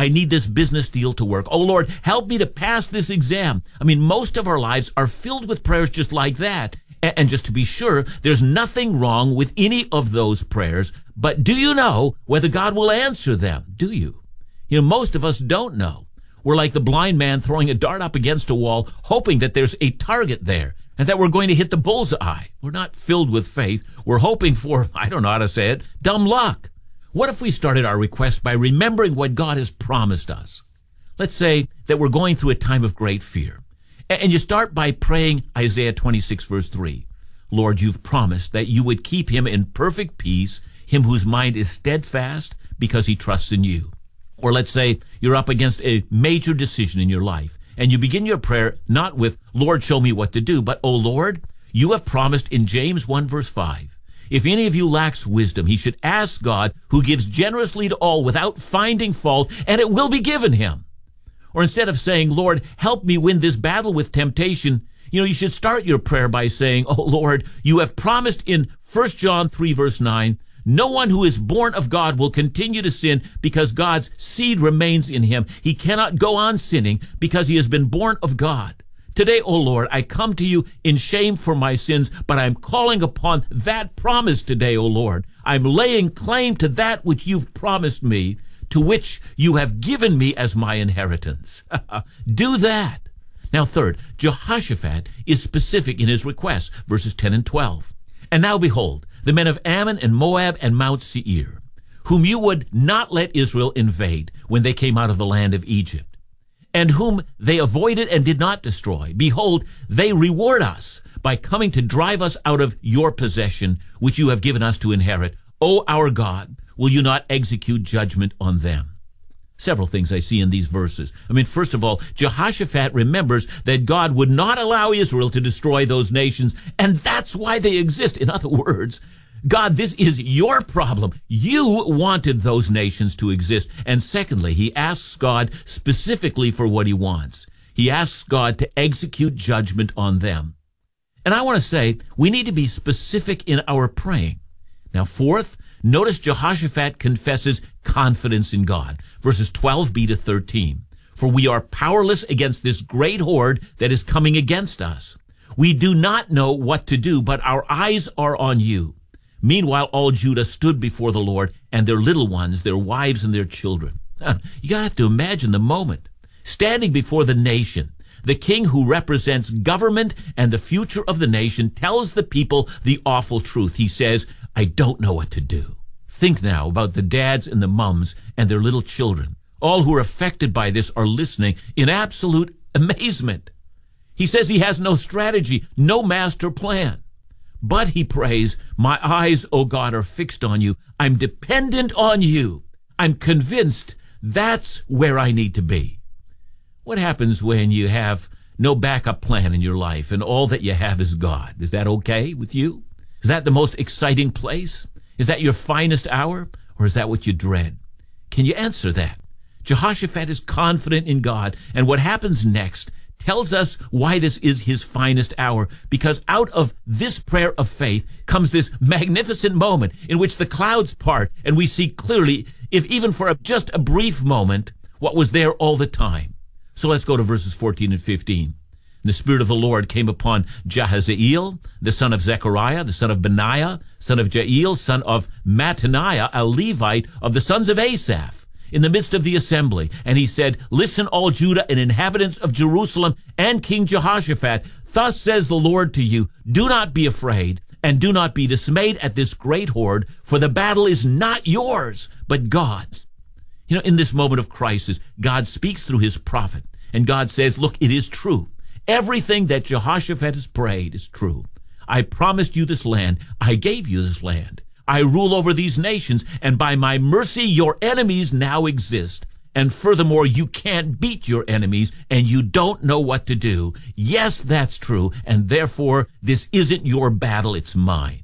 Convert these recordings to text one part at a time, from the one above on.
I need this business deal to work. Oh, Lord, help me to pass this exam. I mean, most of our lives are filled with prayers just like that. And just to be sure, there's nothing wrong with any of those prayers. But do you know whether God will answer them? Do you? You know, most of us don't know. We're like the blind man throwing a dart up against a wall, hoping that there's a target there and that we're going to hit the bullseye. We're not filled with faith. We're hoping for, I don't know how to say it, dumb luck. What if we started our request by remembering what God has promised us? Let's say that we're going through a time of great fear. And you start by praying Isaiah 26, verse 3. Lord, you've promised that you would keep him in perfect peace, him whose mind is steadfast because he trusts in you. Or let's say you're up against a major decision in your life, and you begin your prayer not with, Lord, show me what to do, but, oh Lord, you have promised in James 1, verse 5, if any of you lacks wisdom, he should ask God, who gives generously to all without finding fault, and it will be given him. Or instead of saying, Lord, help me win this battle with temptation, you should start your prayer by saying, oh Lord, you have promised in 1 John 3, verse 9, no one who is born of God will continue to sin because God's seed remains in him. He cannot go on sinning because he has been born of God. Today, O Lord, I come to you in shame for my sins, but I'm calling upon that promise today, O Lord. I'm laying claim to that which you've promised me, to which you have given me as my inheritance. Do that. Now, third, Jehoshaphat is specific in his request, verses 10 and 12. And now behold, the men of Ammon and Moab and Mount Seir, whom you would not let Israel invade when they came out of the land of Egypt, and whom they avoided and did not destroy. Behold, they reward us by coming to drive us out of your possession, which you have given us to inherit. O our God, will you not execute judgment on them? Several things I see in these verses. First of all, Jehoshaphat remembers that God would not allow Israel to destroy those nations, and that's why they exist. In other words, God, this is your problem. You wanted those nations to exist. And secondly, he asks God specifically for what he wants. He asks God to execute judgment on them. And I want to say, we need to be specific in our praying. Now, fourth, notice Jehoshaphat confesses confidence in God. Verses 12b to 13. For we are powerless against this great horde that is coming against us. We do not know what to do, but our eyes are on you. Meanwhile, all Judah stood before the Lord, and their little ones, their wives and their children. You gotta have to imagine the moment. Standing before the nation, the king who represents government and the future of the nation tells the people the awful truth. He says, I don't know what to do. Think now about the dads and the mums and their little children. All who are affected by this are listening in absolute amazement. He says he has no strategy, no master plan. But he prays, my eyes, O God, are fixed on you. I'm dependent on you. I'm convinced that's where I need to be. What happens when you have no backup plan in your life and all that you have is God? Is that okay with you? Is that the most exciting place? Is that your finest hour? Or is that what you dread? Can you answer that? Jehoshaphat is confident in God, and what happens next tells us why this is his finest hour, because out of this prayer of faith comes this magnificent moment in which the clouds part and we see clearly, if even for just a brief moment, what was there all the time. So let's go to verses 14 and 15. And the Spirit of the Lord came upon Jahaziel, the son of Zechariah, the son of Benaiah, son of Jael, son of Mattaniah, a Levite of the sons of Asaph, in the midst of the assembly. And he said, listen, all Judah and inhabitants of Jerusalem and King Jehoshaphat, thus says the Lord to you, do not be afraid and do not be dismayed at this great horde, for the battle is not yours, but God's. In this moment of crisis, God speaks through his prophet, and God says, look, it is true. Everything that Jehoshaphat has prayed is true. I promised you this land. I gave you this land. I rule over these nations, and by my mercy your enemies now exist. And furthermore, you can't beat your enemies, and you don't know what to do. Yes, that's true, and therefore this isn't your battle, it's mine.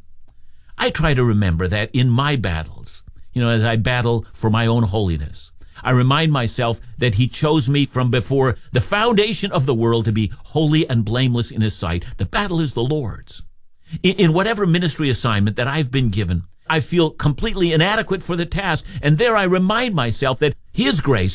I try to remember that in my battles, as I battle for my own holiness. I remind myself that he chose me from before the foundation of the world to be holy and blameless in his sight. The battle is the Lord's. In whatever ministry assignment that I've been given, I feel completely inadequate for the task, and there I remind myself that his grace